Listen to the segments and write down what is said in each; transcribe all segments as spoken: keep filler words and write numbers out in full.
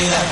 Navidad.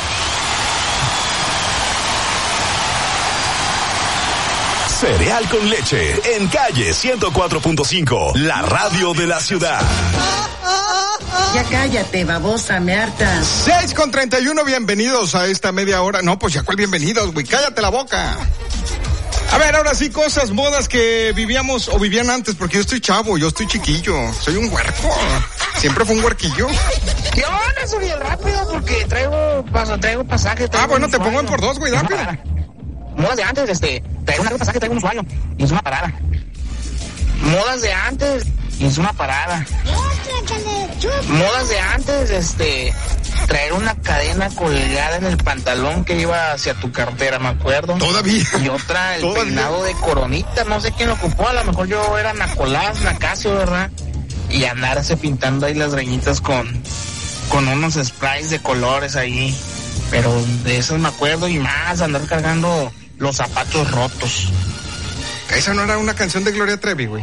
Cereal con leche, en calle ciento cuatro punto cinco, la radio de la ciudad. Ya cállate, babosa, me hartas. seis con treinta y uno, bienvenidos a esta media hora. No, pues ya cuál bienvenidos, güey, cállate la boca. A ver, ahora sí, cosas, modas que vivíamos o vivían antes, porque yo estoy chavo, yo estoy chiquillo, soy un huerco. Siempre fue un huerquillo. ¿Qué onda? Subí rápido porque traigo, paso, traigo pasaje. Traigo ah, bueno, te usuario. pongo en por dos, güey, rápido. Modas de antes, este, traigo un pasaje, traigo un usuario y es una parada. Modas de antes y es una parada. Modas de antes, este, traer una cadena colgada en el pantalón que iba hacia tu cartera, me acuerdo. Todavía. Y otra, el Todavía. peinado de coronita, no sé quién lo ocupó, a lo mejor yo era Nacolás, Nacasio, ¿verdad? Y andarse pintando ahí las greñitas con, con unos sprays de colores ahí. Pero de esos me acuerdo y más, andar cargando los zapatos rotos. Esa no era una canción de Gloria Trevi, güey.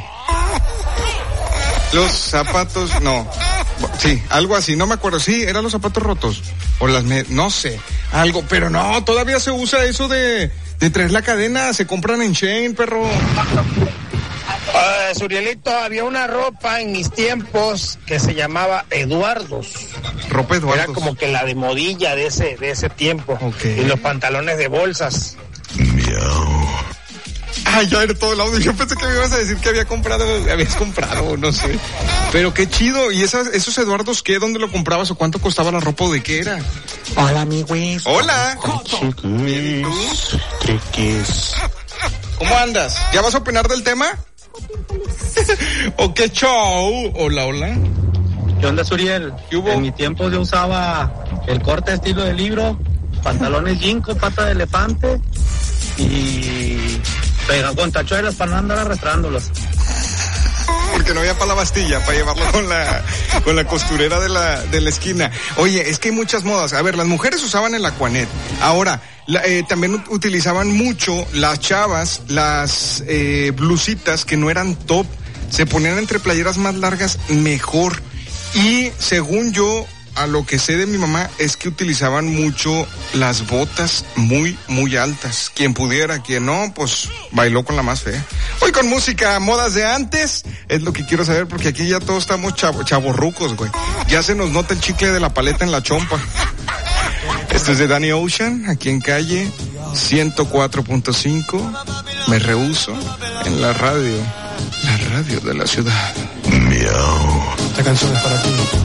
Los zapatos, no. Sí, algo así, no me acuerdo. Sí, eran los zapatos rotos. O las, me... no sé, algo. Pero no, todavía se usa eso de, de traer la cadena. Se compran en Shein, perro. Uh, Surielito, había una ropa en mis tiempos que se llamaba Eduardos. Ropa Eduardos. Era como que la de modilla de ese, de ese tiempo. Okay. Y los pantalones de bolsas. Miau. Ay, ya era todo el audio. Yo pensé que me ibas a decir que había comprado, habías comprado, no sé. Pero qué chido. ¿Y esas, esos Eduardos qué? ¿Dónde lo comprabas o cuánto costaba la ropa o de qué era? Hola, amigos. Hola. Chiquis, triquis. ¿Cómo andas? ¿Ya vas a opinar del tema? ¿O qué show? Hola, hola. ¿Qué onda, Suriel? ¿Qué hubo? En mi tiempo yo usaba el corte estilo de libro, pantalones jinko, pata de elefante y pega con tachuelas para no andar arrastrándolos. Porque no había para la bastilla, para llevarlo con la con la costurera de la de la esquina. Oye, es que hay muchas modas. A ver, las mujeres usaban el Aquanet. Ahora, la, eh, también utilizaban mucho las chavas, las eh, blusitas que no eran top. Se ponían entre playeras más largas, mejor. Y según yo, a lo que sé de mi mamá, es que utilizaban mucho las botas muy, muy altas. Quien pudiera, quien no, pues bailó con la más fea. Hoy con música, modas de antes, es lo que quiero saber, porque aquí ya todos estamos chavo, chavorrucos, güey. Ya se nos nota el chicle de la paleta en la chompa. Esto es de Danny Ocean, aquí en calle ciento cuatro punto cinco. Me rehúso en la radio, la radio de la ciudad. Miau. Esta canción es para ti.